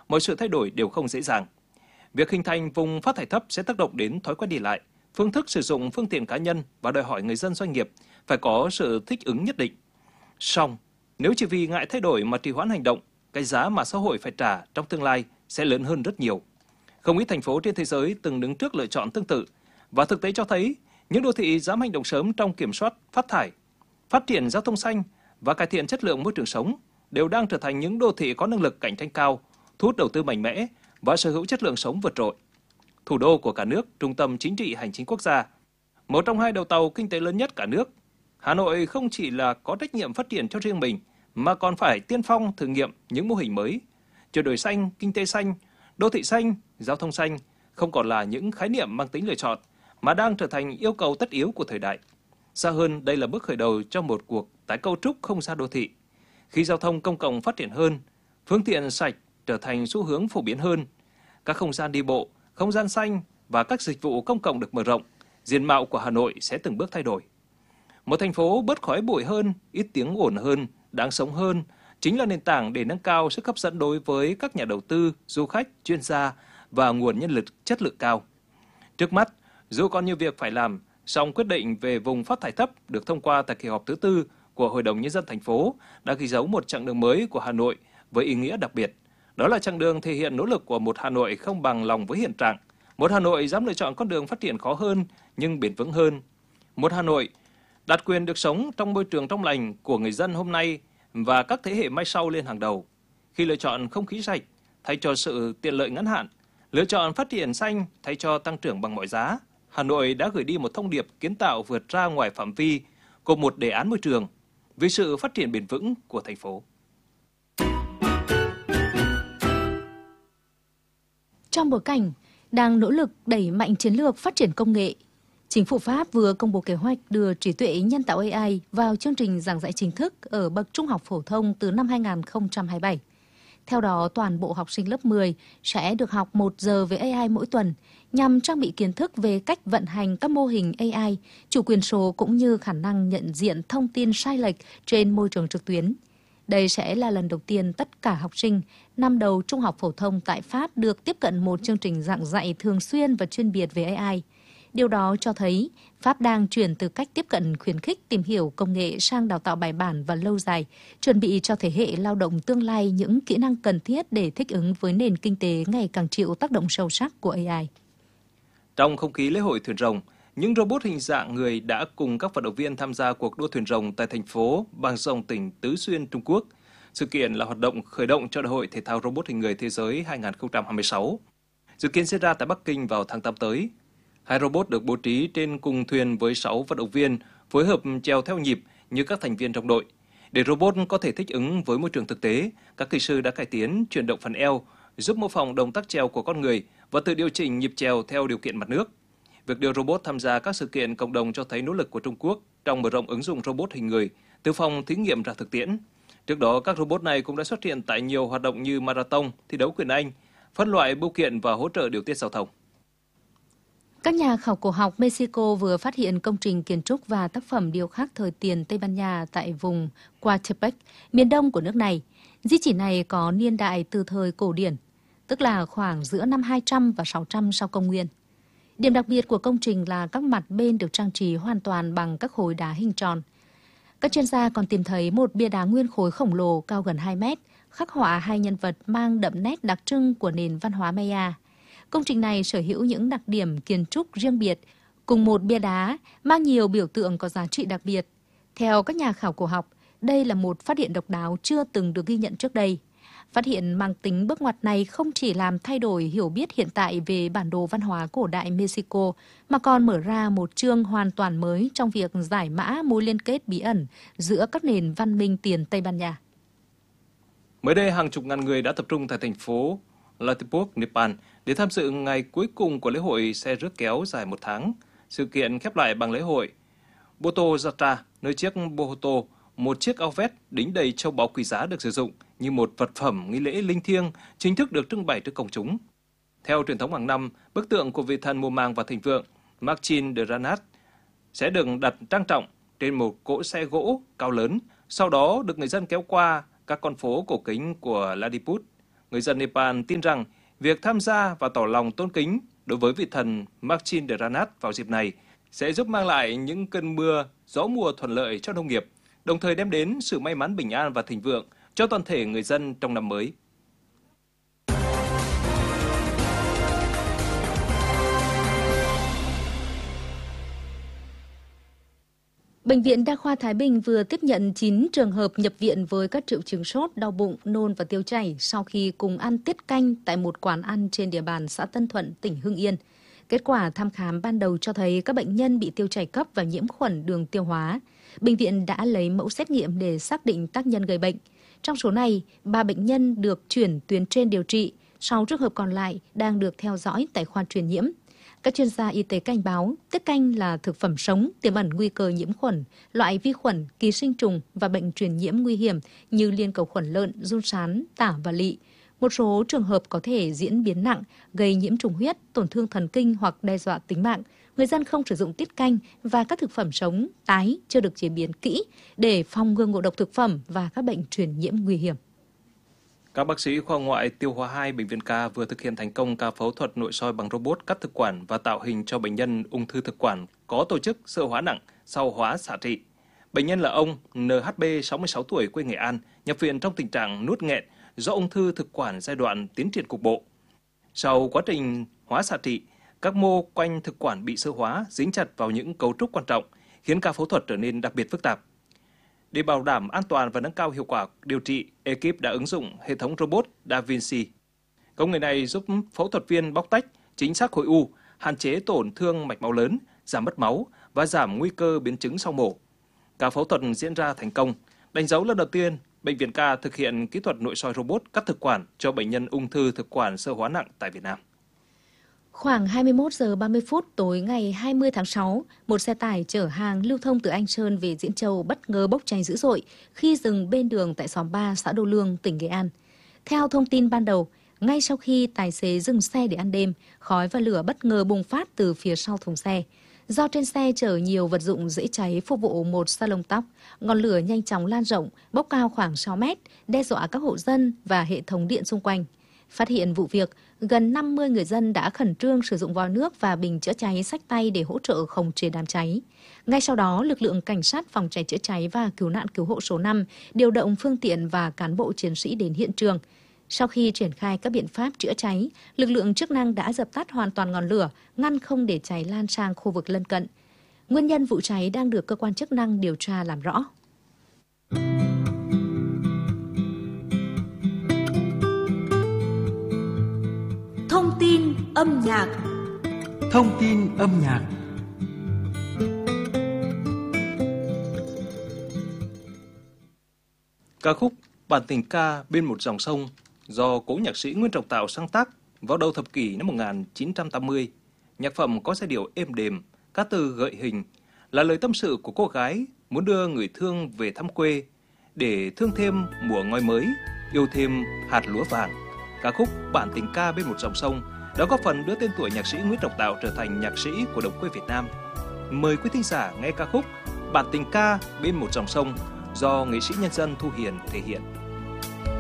mọi sự thay đổi đều không dễ dàng. Việc hình thành vùng phát thải thấp sẽ tác động đến thói quen đi lại, phương thức sử dụng phương tiện cá nhân và đòi hỏi người dân doanh nghiệp phải có sự thích ứng nhất định. Song, nếu chỉ vì ngại thay đổi mà trì hoãn hành động, cái giá mà xã hội phải trả trong tương lai sẽ lớn hơn rất nhiều. Không ít thành phố trên thế giới từng đứng trước lựa chọn tương tự, và thực tế cho thấy những đô thị dám hành động sớm trong kiểm soát phát thải, phát triển giao thông xanh và cải thiện chất lượng môi trường sống đều đang trở thành những đô thị có năng lực cạnh tranh cao, thu hút đầu tư mạnh mẽ và sở hữu chất lượng sống vượt trội. Thủ đô của cả nước, trung tâm chính trị hành chính quốc gia, một trong hai đầu tàu kinh tế lớn nhất cả nước, Hà Nội không chỉ là có trách nhiệm phát triển cho riêng mình, mà còn phải tiên phong thử nghiệm những mô hình mới. Chuyển đổi xanh, kinh tế xanh, đô thị xanh, giao thông xanh không còn là những khái niệm mang tính lựa chọn, mà đang trở thành yêu cầu tất yếu của thời đại. Xa hơn, đây là bước khởi đầu cho một cuộc tái cấu trúc không gian đô thị. Khi giao thông công cộng phát triển hơn, phương tiện sạch trở thành xu hướng phổ biến hơn, các không gian đi bộ, không gian xanh và các dịch vụ công cộng được mở rộng, diện mạo của Hà Nội sẽ từng bước thay đổi. Một thành phố bớt khói bụi hơn, ít tiếng ồn hơn, đáng sống hơn, chính là nền tảng để nâng cao sức hấp dẫn đối với các nhà đầu tư, du khách, chuyên gia và nguồn nhân lực chất lượng cao. Trước mắt, dù còn nhiều việc phải làm, song quyết định về vùng phát thải thấp được thông qua tại kỳ họp thứ 4 của Hội đồng Nhân dân thành phố đã ghi dấu một chặng đường mới của Hà Nội với ý nghĩa đặc biệt. Đó là chặng đường thể hiện nỗ lực của một Hà Nội không bằng lòng với hiện trạng, một Hà Nội dám lựa chọn con đường phát triển khó hơn nhưng bền vững hơn, một Hà Nội đặt quyền được sống trong môi trường trong lành của người dân hôm nay và các thế hệ mai sau lên hàng đầu. Khi lựa chọn không khí sạch thay cho sự tiện lợi ngắn hạn, lựa chọn phát triển xanh thay cho tăng trưởng bằng mọi giá, Hà Nội đã gửi đi một thông điệp kiến tạo vượt ra ngoài phạm vi của một đề án môi trường vì sự phát triển bền vững của thành phố. Trong bối cảnh đang nỗ lực đẩy mạnh chiến lược phát triển công nghệ, Chính phủ Pháp vừa công bố kế hoạch đưa trí tuệ nhân tạo AI vào chương trình giảng dạy chính thức ở bậc trung học phổ thông từ năm 2027. Theo đó, toàn bộ học sinh lớp 10 sẽ được học 1 giờ về AI mỗi tuần nhằm trang bị kiến thức về cách vận hành các mô hình AI, chủ quyền số cũng như khả năng nhận diện thông tin sai lệch trên môi trường trực tuyến. Đây sẽ là lần đầu tiên tất cả học sinh năm đầu trung học phổ thông tại Pháp được tiếp cận một chương trình giảng dạy thường xuyên và chuyên biệt về AI. Điều đó cho thấy Pháp đang chuyển từ cách tiếp cận khuyến khích tìm hiểu công nghệ sang đào tạo bài bản và lâu dài, chuẩn bị cho thế hệ lao động tương lai những kỹ năng cần thiết để thích ứng với nền kinh tế ngày càng chịu tác động sâu sắc của AI. Trong không khí lễ hội thuyền rồng, những robot hình dạng người đã cùng các vận động viên tham gia cuộc đua thuyền rồng tại thành phố Bang Rồng, tỉnh Tứ Xuyên, Trung Quốc. Sự kiện là hoạt động khởi động cho Đại hội Thể thao Robot hình người thế giới 2026, dự kiến diễn ra tại Bắc Kinh vào tháng 8 tới. 2 robot được bố trí trên cùng thuyền với 6 vận động viên phối hợp chèo theo nhịp như các thành viên trong đội. Để robot có thể thích ứng với môi trường thực tế, các kỹ sư đã cải tiến chuyển động phần eo, giúp mô phỏng động tác chèo của con người và tự điều chỉnh nhịp chèo theo điều kiện mặt nước. Việc đưa robot tham gia các sự kiện cộng đồng cho thấy nỗ lực của Trung Quốc trong mở rộng ứng dụng robot hình người từ phòng thí nghiệm ra thực tiễn. Trước đó, các robot này cũng đã xuất hiện tại nhiều hoạt động như marathon, thi đấu quyền Anh, phân loại bưu kiện và hỗ trợ điều tiết giao thông. Các nhà khảo cổ học Mexico vừa phát hiện công trình kiến trúc và tác phẩm điêu khắc thời tiền Tây Ban Nha tại vùng Coatepec, miền đông của nước này. Di chỉ này có niên đại từ thời cổ điển, tức là khoảng giữa năm 200 và 600 sau công nguyên. Điểm đặc biệt của công trình là các mặt bên được trang trí hoàn toàn bằng các khối đá hình tròn. Các chuyên gia còn tìm thấy một bia đá nguyên khối khổng lồ cao gần 2 mét, khắc họa 2 nhân vật mang đậm nét đặc trưng của nền văn hóa Maya. Công trình này sở hữu những đặc điểm kiến trúc riêng biệt, cùng một bia đá mang nhiều biểu tượng có giá trị đặc biệt. Theo các nhà khảo cổ học, đây là một phát hiện độc đáo chưa từng được ghi nhận trước đây. Phát hiện mang tính bước ngoặt này không chỉ làm thay đổi hiểu biết hiện tại về bản đồ văn hóa cổ đại Mexico, mà còn mở ra một chương hoàn toàn mới trong việc giải mã mối liên kết bí ẩn giữa các nền văn minh tiền Tây Ban Nha. Mới đây, hàng chục ngàn người đã tập trung tại thành phố Latipur, Nepal để tham dự ngày cuối cùng của lễ hội xe rước kéo dài 1 tháng. Sự kiện khép lại bằng lễ hội Boto Jatra, nơi chiếc Bohoto, một chiếc áo vest đính đầy châu báu quý giá được sử dụng như một vật phẩm nghi lễ linh thiêng, chính thức được trưng bày trước công chúng. Theo truyền thống hàng năm, bức tượng của vị thần mùa màng và thịnh vượng Marcin de Ranat sẽ được đặt trang trọng trên một cỗ xe gỗ cao lớn, sau đó được người dân kéo qua các con phố cổ kính của Ladiput. Người dân Nepal tin rằng việc tham gia và tỏ lòng tôn kính đối với vị thần Marcindranath vào dịp này sẽ giúp mang lại những cơn mưa, gió mùa thuận lợi cho nông nghiệp, đồng thời đem đến sự may mắn bình an và thịnh vượng cho toàn thể người dân trong năm mới. Bệnh viện Đa khoa Thái Bình vừa tiếp nhận 9 trường hợp nhập viện với các triệu chứng sốt, đau bụng, nôn và tiêu chảy sau khi cùng ăn tiết canh tại một quán ăn trên địa bàn xã Tân Thuận, tỉnh Hưng Yên. Kết quả thăm khám ban đầu cho thấy các bệnh nhân bị tiêu chảy cấp và nhiễm khuẩn đường tiêu hóa. Bệnh viện đã lấy mẫu xét nghiệm để xác định tác nhân gây bệnh. Trong số này, 3 bệnh nhân được chuyển tuyến trên điều trị, 6 trường hợp còn lại đang được theo dõi tại khoa truyền nhiễm. Các chuyên gia y tế cảnh báo tiết canh là thực phẩm sống tiềm ẩn nguy cơ nhiễm khuẩn, loại vi khuẩn, ký sinh trùng và bệnh truyền nhiễm nguy hiểm như liên cầu khuẩn lợn, giun sán, tả và lỵ. Một số trường hợp có thể diễn biến nặng, gây nhiễm trùng huyết, tổn thương thần kinh hoặc đe dọa tính mạng. Người dân không sử dụng tiết canh và các thực phẩm sống, tái chưa được chế biến kỹ để phòng ngừa ngộ độc thực phẩm và các bệnh truyền nhiễm nguy hiểm. Các bác sĩ khoa ngoại tiêu hóa 2 Bệnh viện K vừa thực hiện thành công ca phẫu thuật nội soi bằng robot cắt thực quản và tạo hình cho bệnh nhân ung thư thực quản có tổ chức sơ hóa nặng sau hóa xạ trị. Bệnh nhân là ông NHB, 66 tuổi, quê Nghệ An, nhập viện trong tình trạng nuốt nghẹn do ung thư thực quản giai đoạn tiến triển cục bộ. Sau quá trình hóa xạ trị, các mô quanh thực quản bị sơ hóa, dính chặt vào những cấu trúc quan trọng, khiến ca phẫu thuật trở nên đặc biệt phức tạp. Để bảo đảm an toàn và nâng cao hiệu quả điều trị, ekip đã ứng dụng hệ thống robot Da Vinci. Công nghệ này giúp phẫu thuật viên bóc tách chính xác khối u, hạn chế tổn thương mạch máu lớn, giảm mất máu và giảm nguy cơ biến chứng sau mổ. Ca phẫu thuật diễn ra thành công, đánh dấu lần đầu tiên Bệnh viện K thực hiện kỹ thuật nội soi robot cắt thực quản cho bệnh nhân ung thư thực quản sơ hóa nặng tại Việt Nam. Khoảng 21 giờ 30 phút tối ngày 20 tháng 6, một xe tải chở hàng lưu thông từ Anh Sơn về Diễn Châu bất ngờ bốc cháy dữ dội khi dừng bên đường tại xóm 3 xã Đô Lương, tỉnh Nghệ An. Theo thông tin ban đầu, ngay sau khi tài xế dừng xe để ăn đêm, khói và lửa bất ngờ bùng phát từ phía sau thùng xe. Do trên xe chở nhiều vật dụng dễ cháy phục vụ một salon tóc, ngọn lửa nhanh chóng lan rộng, bốc cao khoảng 6 mét, đe dọa các hộ dân và hệ thống điện xung quanh. Phát hiện vụ việc, gần 50 người dân đã khẩn trương sử dụng vòi nước và bình chữa cháy xách tay để hỗ trợ khống chế đám cháy. Ngay sau đó, lực lượng cảnh sát phòng cháy chữa cháy và cứu nạn cứu hộ số 5 điều động phương tiện và cán bộ chiến sĩ đến hiện trường. Sau khi triển khai các biện pháp chữa cháy, lực lượng chức năng đã dập tắt hoàn toàn ngọn lửa, ngăn không để cháy lan sang khu vực lân cận. Nguyên nhân vụ cháy đang được cơ quan chức năng điều tra làm rõ. Thông tin âm nhạc. Thông tin âm nhạc. Ca khúc Bản tình ca bên một dòng sông do cố nhạc sĩ Nguyễn Trọng Tạo sáng tác vào đầu thập kỷ năm 1980. Nhạc phẩm có giai điệu êm đềm, các từ gợi hình, là lời tâm sự của cô gái muốn đưa người thương về thăm quê để thương thêm mùa ngói mới, yêu thêm hạt lúa vàng. Ca khúc Bản tình ca bên một dòng sông đã góp phần đưa tên tuổi nhạc sĩ Nguyễn Trọng Tạo trở thành nhạc sĩ của đồng quê Việt Nam. Mời quý thính giả nghe ca khúc Bản tình ca bên một dòng sông do nghệ sĩ nhân dân Thu Hiền thể hiện.